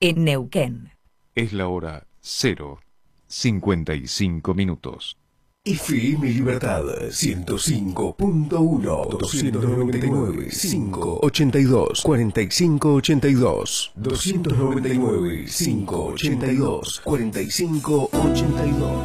en Neuquén. Es la hora 0:55. FM Libertad 105.1 299 582 4582 299 582 4582